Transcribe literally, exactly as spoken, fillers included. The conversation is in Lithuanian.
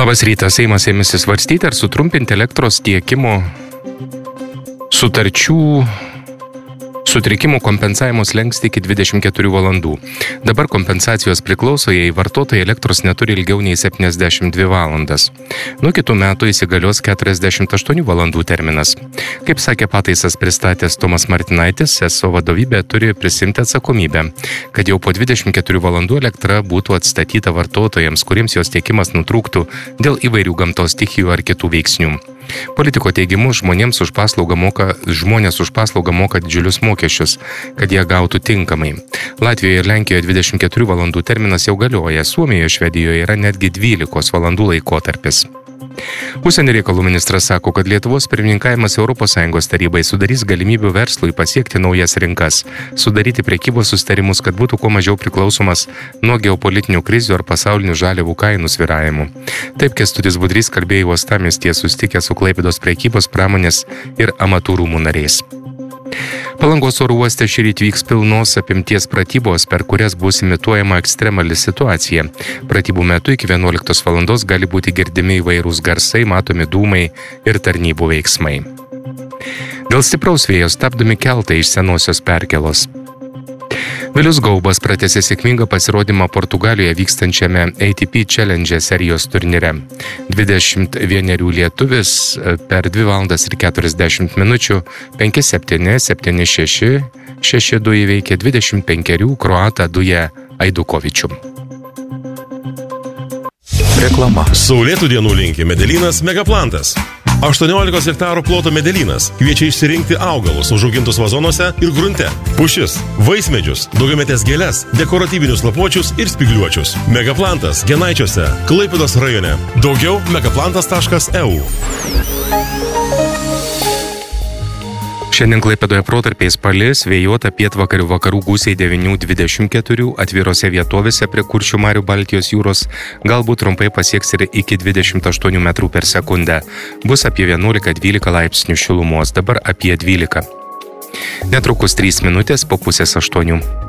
Labas rytas, Seimas ėmėsi svarstyti ar sutrumpinti elektros tiekimo sutarčių sutrikimų kompensavimo slenkstį iki dvidešimt keturių valandų. Dabar kompensacijos priklauso, jei vartotojai elektros neturi ilgiau nei septyniasdešimt dvi valandas. Nuo kitų metų įsigalios keturiasdešimt aštuonių valandų terminas. Kaip sakė pataisas pristatęs Tomas Martinaitis, eso vadovybė turi prisimti atsakomybę, kad jau po dvidešimt keturių valandų elektra būtų atstatyta vartotojams, kuriems jos tiekimas nutrūktų dėl įvairių gamtos stichijų ar kitų veiksnių. Politiko teigimu, žmonėms už paslaugą moka, žmonės už paslaugą moka didžiulius mokesčius, kad jie gautų tinkamai. Latvijoje ir Lenkijoje dvidešimt keturių valandų terminas jau galioja, Suomijoje, Švedijoje yra netgi dvylikos valandų laikotarpis. Užsienio reikalų ministras sako, kad Lietuvos pirmininkavimas Europos Sąjungos tarybai sudarys galimybių verslui pasiekti naujas rinkas, sudaryti prekybos susitarimus, kad būtų kuo mažiau priklausomas nuo geopolitinių krizių ar pasaulinių žaliavų kainų svyravimų. Taip Kęstutis Budrys kalbėjo uostamiestyje susitikęs su Klaipėdos prekybos, pramonės ir amatų rūmų nariais. Palangos oro uoste šįryt vyks pilnos apimties pratybos, per kurias bus imituojama ekstremali situacija. Pratybų metu iki vienuoliktos valandos gali būti girdimi įvairūs garsai, matomi dūmai ir tarnybų veiksmai. Dėl stipraus vėjo stabdomi keltai iš senosios perkėlos. Vilius Gaubas pratęsė sėkmingą pasirodymą Portugalijoje vykstančiame A T P Challenge serijos turnyre. dvidešimt vienerių lietuvis per dvi valandas ir keturiasdešimt minučių penki septyni septyni šeši šeši du įveikė dvidešimt penkerių kroatą Duję Aidukovičių. Reklama. Saulėtų dienų linki Medelynas Megaplantas. aštuoniolikos hektarų ploto Medelynas kviečia išsirinkti augalus užaugintus vazonuose ir grunte. Pušis, vaismedžius, daugiametės gėles, dekoratyvinius lapuočius ir spygliuočius. Megaplantas Genaičiuose, Klaipėdos rajone. Daugiau megaplantas taškas e u. Šiandien Klaipėdoje protarpiais palis, vėjuota pietvakarių vakarų gūsiai devyni dvidešimt keturi, atvirose vietovėse prie Kuršių marių Baltijos jūros galbūt trumpai pasieks ir iki dvidešimt aštuonių metrų per sekundę. Bus apie vienuolika dvylika laipsnių šilumos, dabar apie dvylika. Netrukus trys minutės po pusės aštuonių.